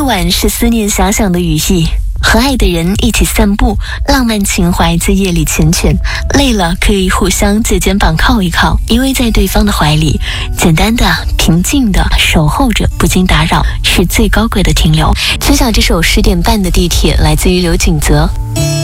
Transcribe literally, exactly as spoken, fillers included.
夜晚是思念遐想的语义，和爱的人一起散步，浪漫情怀在夜里缱绻。累了可以互相借肩膀靠一靠，依偎在对方的怀里，简单的、平静的守候着，不经打扰，是最高贵的停留。分享这首十点半的地铁，来自于刘锦泽。